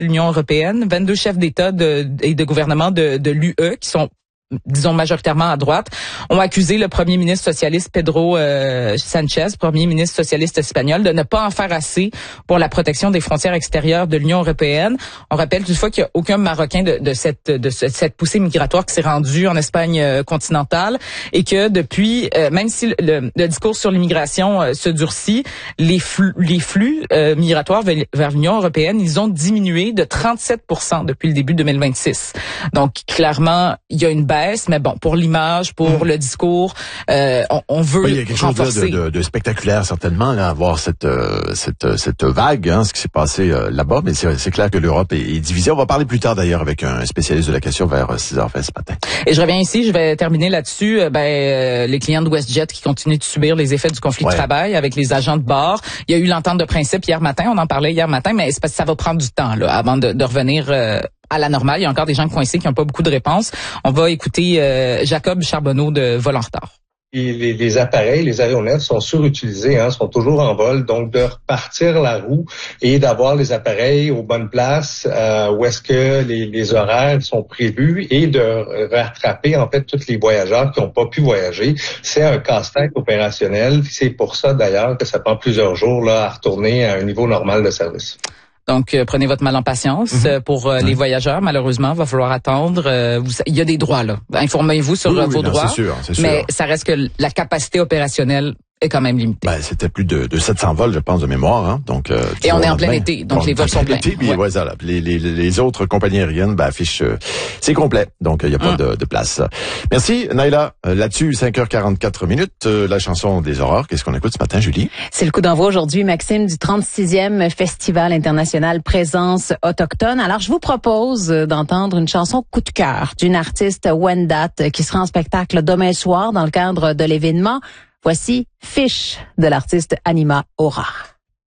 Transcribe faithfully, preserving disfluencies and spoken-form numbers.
l'Union européenne, vingt-deux chefs d'État de, et de gouvernement de, de l'U E qui sont disons majoritairement à droite, ont accusé le premier ministre socialiste Pedro euh, Sanchez, premier ministre socialiste espagnol, de ne pas en faire assez pour la protection des frontières extérieures de l'Union européenne. On rappelle toutefois qu'il n'y a aucun Marocain de, de cette de ce, cette poussée migratoire qui s'est rendu en Espagne euh, continentale et que depuis, euh, même si le, le discours sur l'immigration euh, se durcit, les flux, les flux euh, migratoires vers, vers l'Union européenne, ils ont diminué de trente-sept pour cent depuis le début deux mille vingt-six. Donc clairement, il y a une baisse. Mais bon, pour l'image, pour mmh. le discours, euh, on, on veut oui, il y a quelque renforcer. chose de, de, de spectaculaire certainement, là, avoir cette euh, cette cette vague, hein, ce qui s'est passé euh, là-bas. Mais c'est, c'est clair que l'Europe est, est divisée. On va parler plus tard d'ailleurs avec un spécialiste de la question vers six heures vingt ce matin. Et je reviens ici, je vais terminer là-dessus. Ben euh, les clients de WestJet qui continuent de subir les effets du conflit ouais. de travail avec les agents de bord. Il y a eu l'entente de principe hier matin. On en parlait hier matin, mais c'est parce que ça va prendre du temps là avant de, de revenir. Euh, à la normale. Il y a encore des gens coincés qui n'ont pas beaucoup de réponses. On va écouter euh, Jacob Charbonneau de Vol en retard. Et les, les appareils, les aéronefs sont surutilisés, hein, sont toujours en vol. Donc, de repartir la roue et d'avoir les appareils aux bonnes places euh, où est-ce que les, les horaires sont prévus et de rattraper, en fait, tous les voyageurs qui n'ont pas pu voyager. C'est un casse-tête opérationnel. C'est pour ça, d'ailleurs, que ça prend plusieurs jours là à retourner à un niveau normal de service. Donc, euh, prenez votre mal en patience. Mm-hmm. Pour euh, mm-hmm. les voyageurs, malheureusement, il va falloir attendre. Euh, vous, il y a des droits, là. Informez-vous sur oui, euh, oui, vos non, droits. C'est sûr, c'est sûr. Mais ça reste que la capacité opérationnelle est quand même limitée. Ben, c'était plus de, de sept cents vols, je pense, de mémoire. Hein. Donc, euh, et on est en plein été, donc on les vols sont pleins. Été, puis ouais. voilà, les, les, les autres compagnies aériennes ben, affichent, euh, c'est complet, donc il n'y a pas mm. de, de place. Merci, Naïla. Euh, là-dessus, cinq heures quarante-quatre minutes, euh, la chanson des horreurs. Qu'est-ce qu'on écoute ce matin, Julie? C'est le coup d'envoi aujourd'hui, Maxime, du trente-sixième Festival international Présence autochtone. Alors, je vous propose d'entendre une chanson coup de cœur d'une artiste Wendat qui sera en spectacle demain soir dans le cadre de l'événement. Voici Fish de l'artiste Anima Aura.